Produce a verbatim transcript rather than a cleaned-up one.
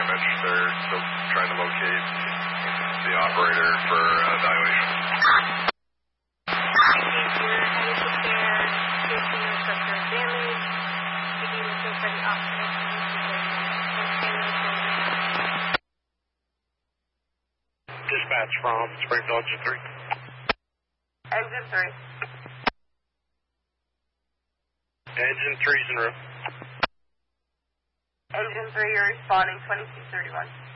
damage. They're still trying to locate the operator for uh, evaluation. Dispatch from Springfield Engine three. Engine three. Engine three's en route. Engine three, you're responding twenty-two thirty-one.